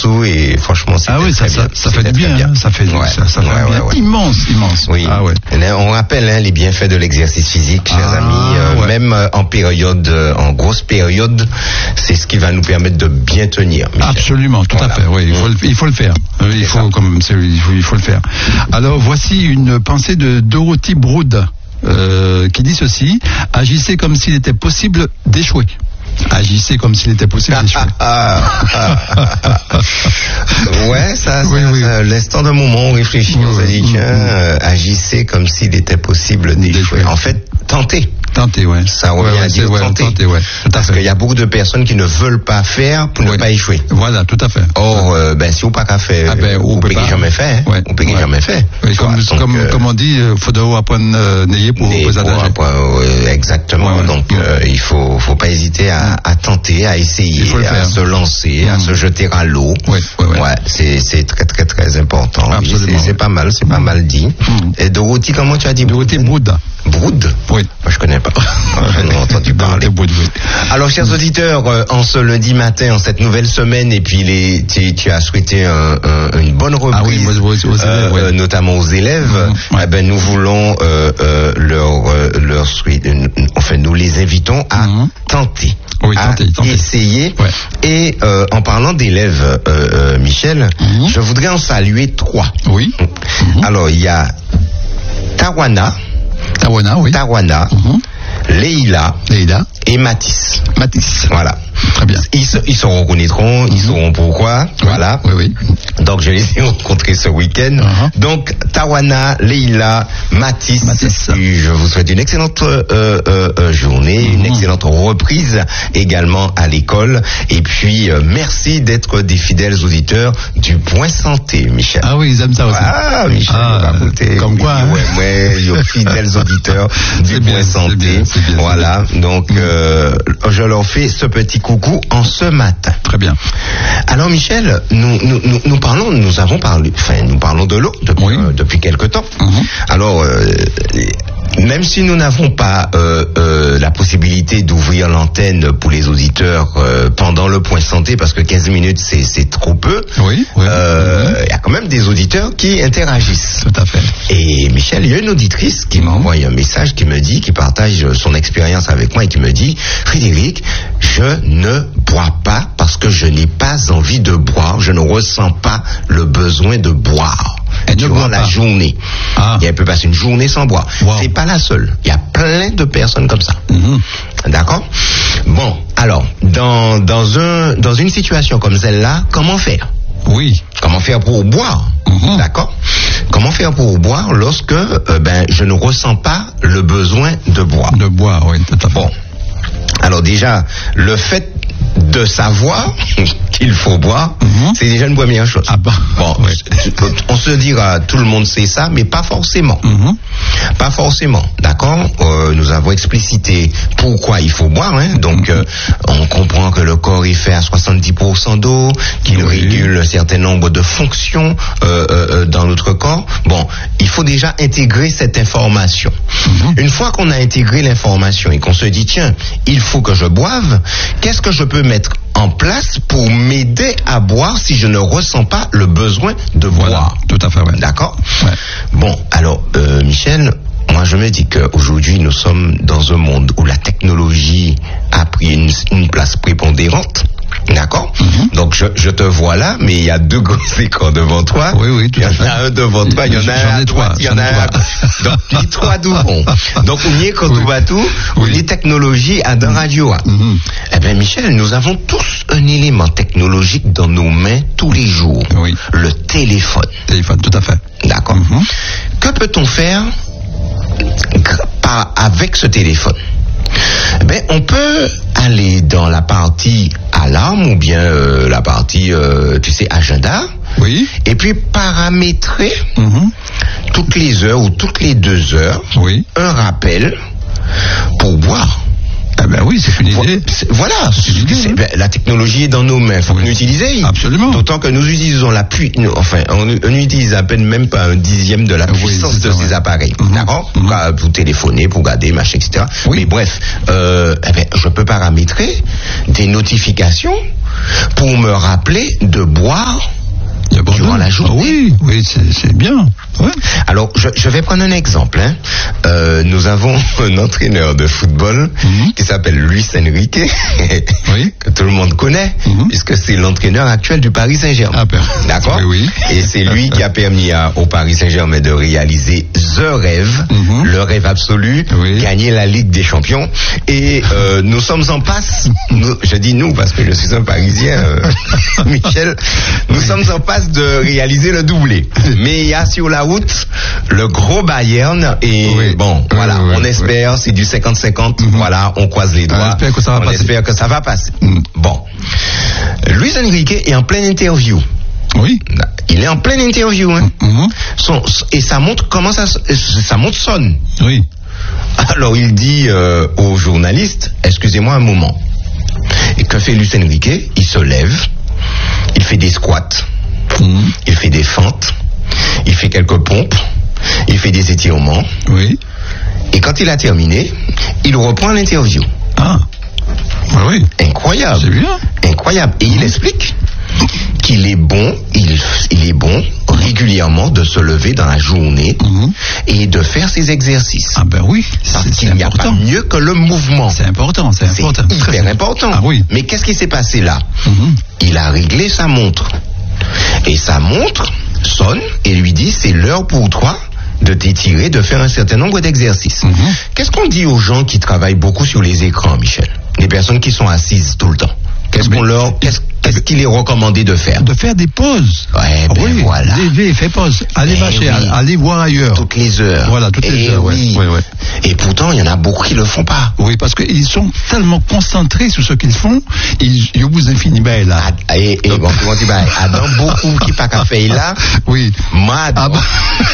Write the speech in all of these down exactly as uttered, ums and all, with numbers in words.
dessous et franchement c'est ah oui, très ça, bien. Ça, ça fait du bien, bien. Hein, ça fait, ouais. ça, ça fait ouais, un bien ouais, ouais. immense, immense. Oui. Ah ouais. Là, on rappelle hein, les bienfaits de l'exercice physique, chers ah, amis. Euh, ouais. Même euh, en période, euh, en grosse période, c'est ce qui va nous permettre de bien tenir. Michel. Absolument, tout voilà. à fait. Oui, il faut, mmh. le, il faut le faire. Euh, il faut, comme, il faut, il faut le faire. Alors voici une pensée de Dorothy Brood. Euh, qui dit ceci: agissez comme s'il était possible d'échouer. Agissez comme s'il était possible d'échouer. ouais, ça, ça, oui, oui. ça l'instant d'un moment on réfléchit, oui, on se dit tiens, euh, agissez comme s'il était possible d'échouer. En fait, tentez. Tenter, ouais. Ça revient ouais, ouais, à dire ouais, tenter. tenter ouais. Parce qu'il y a beaucoup de personnes qui ne veulent pas faire pour ouais. ne pas échouer. Voilà, tout à fait. Or, euh, ben, si vous pas qu'à faire, ah ben, vous ne pouvez jamais faire. Hein. Ouais. Vous pouvez ouais. jamais faire. Oui, comme, donc, comme, euh, comme on dit, il faudra apprendre euh, n'ayez pour vous adager. Euh, exactement. Ouais, ouais. Donc, ouais. Euh, il faut, faut pas hésiter à, à tenter, à essayer, à se lancer, mmh. à se jeter à l'eau. Ouais, ouais, ouais. ouais c'est, c'est très, très, très important. Absolument. C'est, c'est pas mal, c'est mmh. pas mal dit. Mmh. Et Dorothy, comment tu as dit? Dorothy Brood. Brood? Oui. Moi, je connais pas. J'en ai entendu parler. Alors, chers auditeurs, euh, en ce lundi matin, en cette nouvelle semaine, et puis les, tu, tu as souhaité un, un, une bonne reprise, ah oui, moi, aux élèves, euh, ouais. notamment aux élèves. Mmh, ouais. Eh ben, nous voulons euh, euh, leur, euh, leur souhaiter, enfin, nous les invitons à mmh. tenter, oui, à tenter, tenter. essayer. Ouais. Et euh, en parlant d'élèves, euh, euh, Michel, mmh. je voudrais en saluer trois. Oui. Mmh. Alors, il y a Tawana. Tawana, oui. Tawana. Mmh. Leïla, Leïla et Mathis. Mathis. Voilà. Très bien. Ils se, ils se reconnaîtront, mm-hmm. ils sauront pourquoi. Oui, voilà. Oui, oui. Donc, je les ai rencontrés ce week-end. Uh-huh. Donc, Tawana, Leïla, Mathis. Mathis. Je vous souhaite une excellente euh, euh, journée, mm-hmm. une excellente reprise également à l'école. Et puis, euh, merci d'être des fidèles auditeurs du Point Santé, Michel. Ah oui, ils aiment ça aussi. Ah, Michel, ah, va écouter. Comme quoi. Hein. Ouais, ouais, les fidèles auditeurs du c'est Point bien, Santé. C'est bien, c'est bien, voilà. C'est bien. Donc, mm. euh, je leur fais ce petit coucou en ce matin. Très bien. Alors Michel, nous, nous, nous, nous parlons, nous avons parlé, enfin nous parlons de l'eau depuis, oui. euh, depuis quelque temps. Mm-hmm. Alors, euh, même si nous n'avons pas euh, euh, la possibilité d'ouvrir l'antenne pour les auditeurs euh, pendant le Point Santé, parce que quinze minutes c'est, c'est trop peu, oui, oui. Euh, mm-hmm. y a quand même des auditeurs qui interagissent. Tout à fait. Et Michel, il y a une auditrice qui mm-hmm. m'envoie un message qui me dit, qui partage son expérience avec moi et qui me dit: Frédéric, je ne bois pas parce que je n'ai pas envie de boire, je ne ressens pas le besoin de boire. Et durant la journée. Ah. Et elle peut passer une journée sans boire. Wow. C'est pas la seule. Il y a plein de personnes comme ça. Mm-hmm. D'accord? Bon, alors, dans, dans un, dans une situation comme celle-là, comment faire? Oui. Comment faire pour boire? Mm-hmm. D'accord? Comment faire pour boire lorsque, euh, ben, je ne ressens pas le besoin de boire? De boire, oui, tout à fait. Bon. Alors déjà, le fait de savoir qu'il faut boire, mm-hmm. c'est déjà une première chose. Ah bah, bon, oui. On se dira, tout le monde sait ça, mais pas forcément. Mm-hmm. Pas forcément, d'accord? euh, Nous avons explicité pourquoi il faut boire. Hein. Donc, mm-hmm. euh, on comprend que le corps est fait à soixante-dix pour cent d'eau, qu'il oui. régule un certain nombre de fonctions euh, euh, dans notre corps. Bon, il faut déjà intégrer cette information. Mm-hmm. Une fois qu'on a intégré l'information et qu'on se dit, tiens, il faut que je boive, qu'est-ce que je peux mettre en place pour m'aider à boire si je ne ressens pas le besoin de boire? Voilà, tout à fait, ouais. D'accord? Ouais. Bon, alors, euh, Michel, moi je me dis qu'aujourd'hui nous sommes dans un monde où la technologie a pris une, une place prépondérante. D'accord? Mm-hmm. Donc je, je te vois là, mais il y a deux gros écrans devant toi. Oui, oui, tout à fait. Il y en a un devant toi, il y en a un à droite, il y en a un à gauche. Donc les trois doublons. Donc on y est quand tout va tout, on y est technologie à dans radio. Mm-hmm. Eh bien Michel, nous avons tous un élément technologique dans nos mains tous les jours. Oui. Le téléphone. Téléphone, tout à fait. D'accord. Mm-hmm. Que peut-on faire par, avec ce téléphone? Ben, on peut aller dans la partie alarme ou bien euh, la partie, euh, tu sais, agenda. Oui. Et puis paramétrer mm-hmm. toutes les heures ou toutes les deux heures oui. un rappel pour boire. Ah ben oui, c'est une idée. Voilà, c'est une idée, c'est, ben, la technologie est dans nos mains, il faut oui. l'utiliser. Absolument. D'autant que nous utilisons la pu... enfin, on, on utilise à peine même pas un dixième de la puissance oui, de ça, ces ouais. appareils. Mm-hmm. D'accord? Mm-hmm. Pour téléphoner, pour garder, machin, et cetera. Oui. Mais bref, euh, eh ben, je peux paramétrer des notifications pour me rappeler de boire journée. Oui, oui, c'est, c'est bien. Ouais. Alors, je, je vais prendre un exemple. Hein. Euh, nous avons un entraîneur de football mm-hmm. qui s'appelle Luis Enrique, oui. que tout le monde connaît, mm-hmm. puisque c'est l'entraîneur actuel du Paris Saint-Germain. Ah, ben. D'accord. Oui, oui. Et c'est lui qui a permis à, au Paris Saint-Germain de réaliser the rêve, mm-hmm. le rêve absolu, oui. gagner la Ligue des Champions. Et euh, nous sommes en passe, nous, je dis nous parce que je suis un Parisien, euh, Michel, nous oui. sommes en passe de réaliser le doublé. Mais il y a sur la route le gros Bayern et oui. bon, oui, voilà, oui, on oui, espère, oui. c'est du cinquante cinquante, mm-hmm. voilà, on croise les doigts, on espère que ça va on passer. Espère que ça va passer. Mm. Bon, Luis Enrique est en pleine interview. Oui. Il est en pleine interview, hein. Mm-hmm. Son, et sa montre commence à, sa montre sonne. Oui. Alors il dit euh, aux journalistes, excusez-moi un moment. Et que fait Luis Enrique? Il se lève, il fait des squats, mmh. il fait des fentes, il fait quelques pompes, il fait des étirements. Oui. Et quand il a terminé, il reprend l'interview. Ah. Ah oui. Incroyable. C'est bien. Incroyable. Et mmh. il explique qu'il est bon, il, il est bon régulièrement de se lever dans la journée mmh. et de faire ses exercices. Ah ben oui, parce qu'il n'y a pas mieux que le mouvement. C'est important, c'est important. C'est hyper Très important. Ah oui. Mais qu'est-ce qui s'est passé là? mmh. Il a réglé sa montre. Et sa montre sonne et lui dit c'est l'heure pour toi de t'étirer, de faire un certain nombre d'exercices. Mmh. Qu'est-ce qu'on dit aux gens qui travaillent beaucoup sur les écrans, Michel? Les personnes qui sont assises tout le temps. Qu'est-ce qu'on leur, qu'est-ce, qu'est-ce qu'il est recommandé de faire? De faire des pauses. Ouais, ben oui, voilà. Lever, fais pause. Allez marcher, oui. allez voir ailleurs. Toutes les heures. Voilà, toutes les et heures, oui. ouais. Ouais, ouais. Et pourtant, il y en a beaucoup qui le font pas. Oui, parce qu'ils sont tellement concentrés sur ce qu'ils font, ils, ils vous infiniment ben là. Ah, et, et bon, comment dire, ben, Adam, beaucoup qui pas qu'à faire là. Oui. Moi, ah bah.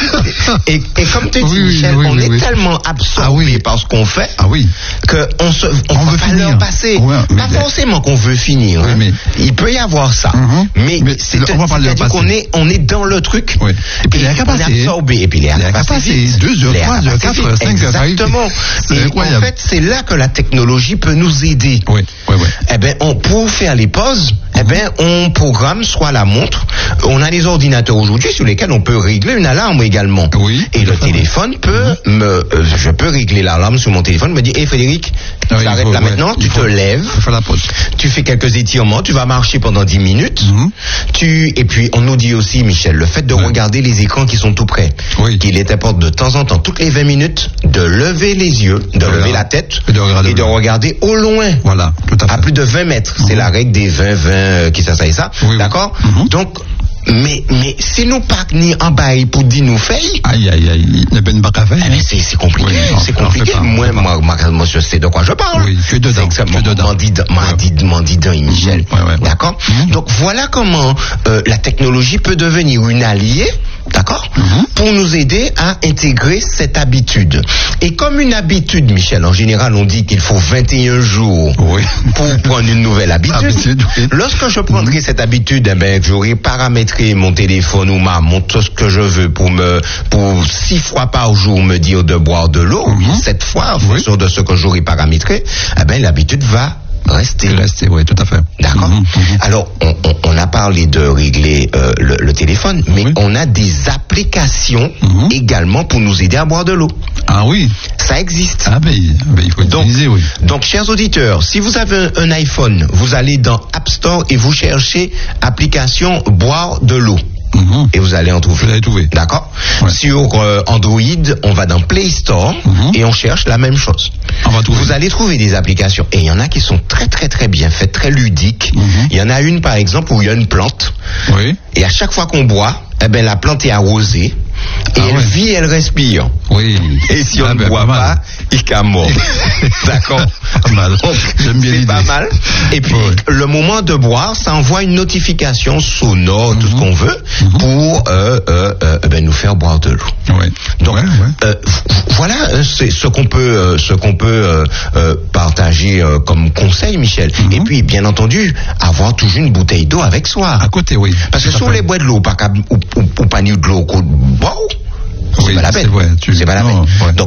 et, et comme tu dis, oui, Michel, oui, oui, on oui, est oui. tellement absorbé ah, oui. par ce qu'on fait, ah, oui. que on se, on, on veut pas finir. Leur passer. Ouais, pas mais forcément qu'on veut finir. Oui, hein. mais il peut y avoir ça. Mm-hmm. Mais, mais c'est, on va parler c'est-à-dire qu'on est, on est dans le truc. Oui. Et puis, il est on est absorbé. Et puis, il est passé deux heures, trois heures, quatre heures, cinq heures. Exactement. Et en fait, c'est là que la technologie peut nous aider. Oui, oui, oui. Eh ben, on, pour faire les pauses, eh ben, on programme soit la montre. On a des ordinateurs aujourd'hui sur lesquels on peut régler une alarme également. Oui. Et le téléphone peut mm-hmm. me, euh, je peux régler l'alarme sur mon téléphone, me dire, hé, hey, Frédéric, ah oui, t'arrêtes faut, là ouais, maintenant, tu faut, te lèves. Fais la pause. Tu fais quelques étirements, tu vas marcher pendant dix minutes. Mm-hmm. Tu, et puis, on nous dit aussi, Michel, le fait de ouais. regarder les écrans qui sont tout près. Oui. Qu'il est important de temps en temps, toutes les vingt minutes, de lever les yeux, de, de lever regarder. la tête et de regarder, et de regarder au loin. Voilà, tout à fait. À plus de vingt mètres. Mm-hmm. C'est la règle des vingt vingt euh, qui ça, ça et ça. Oui, d'accord? Oui. Mm-hmm. Donc, mais, mais, si nous pas ni en bas pour dire nous faire. Aïe, aïe, aïe, il n'y a pas qu'à faire. Eh c'est, c'est compliqué, oui, c'est compliqué. Pas, moi, moi, moi, moi, je sais de quoi je parle. Oui, je suis dedans. C'est extrêmement, m'en dit, m'en dit, m'en dit dans Michel. Ouais, ouais, ouais. D'accord? Mm-hmm. Donc, voilà comment, euh, la technologie peut devenir une alliée. D'accord? Mm-hmm. Pour nous aider à intégrer cette habitude. Et comme une habitude, Michel, en général, on dit qu'il faut vingt et un jours oui. pour prendre une nouvelle habitude. habitude oui. Lorsque je prendrai mm-hmm. cette habitude, eh ben, j'aurai paramétré mon téléphone ou ma montre, ce que je veux pour me, pour six fois par jour me dire de boire de l'eau, mm-hmm. sept fois, en oui. fonction de ce que j'aurai paramétré, eh ben, l'habitude va rester. Rester, oui, tout à fait. D'accord. Mmh, mmh. Alors, on, on, on a parlé de régler euh, le, le téléphone, mais oui. on a des applications mmh. également pour nous aider à boire de l'eau. Ah oui. Ça existe. Ah ben, ben il faut donc, utiliser, oui. Donc, chers auditeurs, si vous avez un, un iPhone, vous allez dans App Store et vous cherchez application boire de l'eau. Mmh. Et vous allez en trouver. Vous allez trouver. D'accord. Ouais. Sur euh, Android, on va dans Play Store mmh. et on cherche la même chose. On va trouver. Vous allez trouver des applications. Et il y en a qui sont très très très bien faites, très ludiques. Mmh. Il y en a une par exemple où il y a une plante. Oui. Et à chaque fois qu'on boit, eh ben la plante est arrosée. Et ah elle ouais. vit, elle respire. Oui. Et si ah on ne ben, boit pas, pas il est mort. D'accord. Pas mal. Donc, j'aime bien c'est l'idée. pas mal. Et puis, ouais. le moment de boire, ça envoie une notification sonore, mm-hmm. tout ce qu'on veut, mm-hmm. pour euh, euh, euh, ben, nous faire boire de l'eau. Ouais. Donc, ouais, ouais. Euh, voilà c'est ce qu'on peut, euh, ce qu'on peut euh, euh, partager euh, comme conseil, Michel. Mm-hmm. Et puis, bien entendu, avoir toujours une bouteille d'eau avec soi. À côté, oui. Parce que si on les boit de l'eau, pas ou, ou, ou pas de l'eau, bon, oui, c'est pas la peine. C'est, vrai, tu... c'est pas la peine. Ouais. Donc,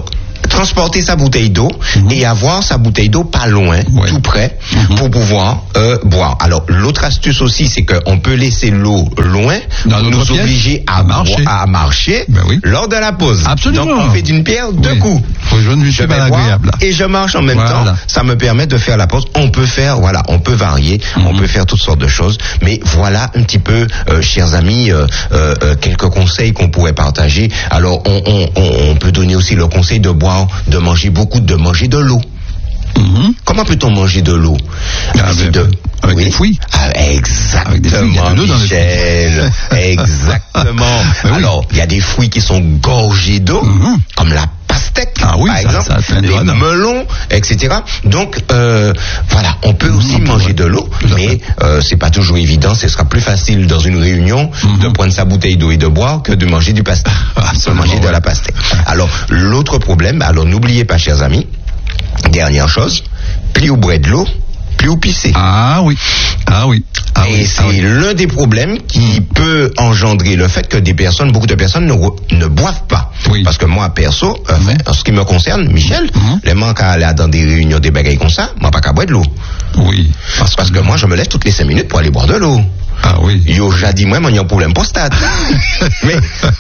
transporter sa bouteille d'eau mmh. et avoir sa bouteille d'eau pas loin, ouais. tout près, mmh. pour pouvoir euh, boire. Alors, l'autre astuce aussi, c'est qu'on peut laisser l'eau loin, dans nous pièce, obliger à, à marcher, à marcher ben oui. lors de la pause. Absolument. Donc, on fait d'une pierre deux oui. coups. Je ne suis pas agréable. Et je marche en même voilà. temps. Ça me permet de faire la pause. On peut faire, voilà, on peut varier, mmh. on peut faire toutes sortes de choses. Mais voilà un petit peu, euh, chers amis, euh, euh, quelques conseils qu'on pourrait partager. Alors, on, on, on, on peut donner aussi le conseil de boire, de manger beaucoup, de manger de l'eau. Mmh. Comment peut-on manger de l'eau? ah, avec, de... avec oui. des fruits. Ah, exactement, avec des fruits, il y a de l'eau Michel. Dans les exactement. oui. Alors, il y a des fruits qui sont gorgés d'eau, mmh. comme la pastèque, ah, oui, par ça, exemple, ça les bonne. melons, et cetera. Donc, euh, voilà, on peut mmh, aussi on manger peut, de l'eau, mais euh, c'est pas toujours évident. Ce sera plus facile dans une réunion mmh. de prendre sa bouteille d'eau et de boire que de manger du pastèque, ah, de manger ouais. de la pastèque. Alors, l'autre problème, alors n'oubliez pas, chers amis, dernière chose, plus vous boivez de l'eau, plus vous pissez. Ah oui, ah oui. Ah et oui, c'est ah oui. l'un des problèmes qui mmh. peut engendrer le fait que des personnes, beaucoup de personnes ne, ne boivent pas. Oui. Parce que moi, perso, euh, mmh. en ce qui me concerne, Michel, mmh. les manques à aller dans des réunions, des bagailles comme ça, moi, pas qu'à boire de l'eau. Oui. Parce, parce que, que moi, je me lève toutes les cinq minutes pour aller boire de l'eau. Ah oui. Yo, j'ai dit, moi, il y a un problème prostate. Mais,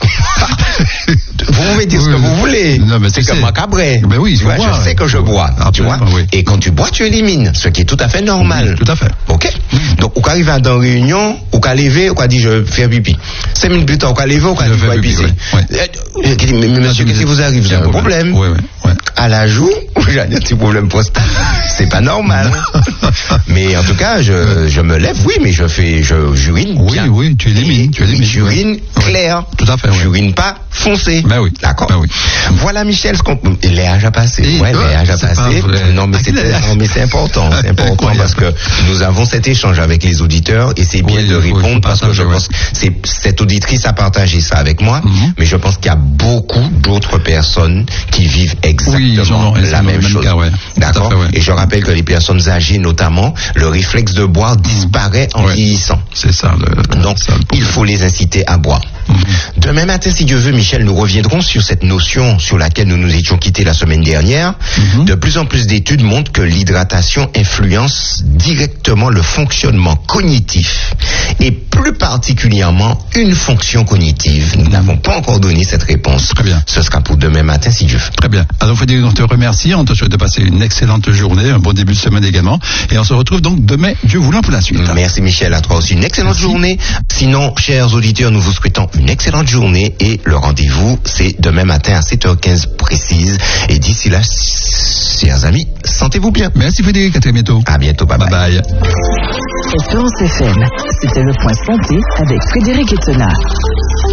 vous pouvez dire oui, ce que vous voulez. Non, mais c'est que moi cabré. Ben oui, tu vois, boire, je sais que je bois. Ah, tu vois. Oui. Et quand tu bois, tu élimines. Ce qui est tout à fait normal. Oui, tout à fait. OK? Oui. Donc, on arrive à dans une réunion, on peut lever, on peut dire, je vais faire pipi. Cinq minutes plus tard, on peut lever, on peut dire, je vais pisser. Mais monsieur, qu'est-ce qui vous arrive? Vous avez un problème? Oui, oui. Ouais. À la joue, j'ai un petit problème prostate. C'est pas normal. Mais en tout cas, je, je me lève, oui, mais je fais, je, j'urine. Oui, bien. oui, tu élimines, tu élimines. J'urine oui. clair. Tout à fait, oui. J'urine pas foncé. Ben oui. D'accord. Ben oui. Voilà, Michel, ce qu'on, les âges à passer. Et ouais, les âges à passer. Non, mais c'est, non, mais c'est important. C'est important parce que nous avons cet échange avec les auditeurs et c'est bien oui, de répondre oui, parce que je ouais. pense que c'est, cette auditrice a partagé ça avec moi, mm-hmm. mais je pense qu'il y a beaucoup d'autres personnes qui vivent exactement oui, la même, même chose. Cas, ouais. D'accord. Fait, ouais. Et je rappelle que les personnes âgées, notamment, le réflexe de boire disparaît en ouais. vieillissant. C'est ça. Le, Donc, ça, le il faut les inciter à boire. Mm-hmm. Demain matin, si Dieu veut, Michel, nous reviendrons sur cette notion sur laquelle nous nous étions quittés la semaine dernière. Mm-hmm. De plus en plus d'études montrent que l'hydratation influence directement le fonctionnement cognitif et plus particulièrement une fonction cognitive. Nous mm-hmm. n'avons pas encore donné cette réponse. Très bien. Ce sera pour demain matin, si Dieu veut. Très bien. Alors, Frédéric, on te remercie. On te souhaite de passer une excellente journée, un bon début de semaine également. Et on se retrouve donc demain, Dieu voulant, pour la suite. Merci, Michel. À toi aussi une excellente Merci. journée. Sinon, chers auditeurs, nous vous souhaitons une excellente journée et le rendez-vous, c'est demain matin à sept heures quinze précise. Et d'ici là, chers amis, sentez-vous bien. Merci, Frédéric. À très bientôt. À bientôt. Bye bye. Bye bye. Espérance F M. C'était le point santé avec Frédéric Etena.